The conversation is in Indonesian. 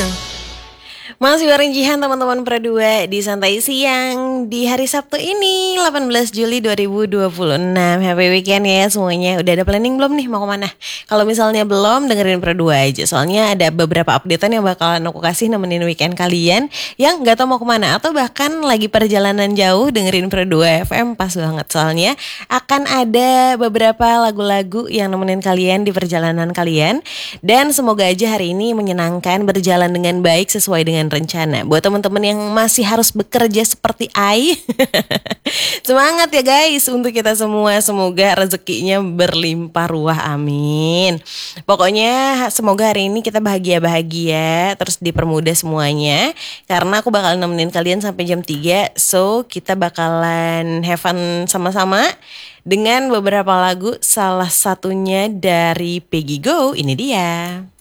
Masih bareng Jihan teman-teman berdua di Santai Siang di hari Sabtu ini 18 Juli 2026. Happy weekend ya semuanya. Udah ada planning belum nih mau kemana? Kalau misalnya belum dengerin berdua aja. Soalnya ada beberapa updatean yang bakalan aku kasih nemenin weekend kalian yang gak tahu mau kemana. Atau bahkan lagi perjalanan jauh dengerin berdua FM pas banget. Soalnya akan ada beberapa lagu-lagu yang nemenin kalian di perjalanan kalian. Dan semoga aja hari ini menyenangkan, berjalan dengan baik sesuai dengan rencana. Buat teman-teman yang masih harus bekerja seperti I, semangat ya guys untuk kita semua. Semoga rezekinya berlimpah ruah, amin. Pokoknya semoga hari ini kita bahagia-bahagia, terus dipermudah semuanya. Karena aku bakal nemenin kalian sampai jam 3. So kita bakalan have fun sama-sama dengan beberapa lagu, salah satunya dari Peggy Go. Ini dia.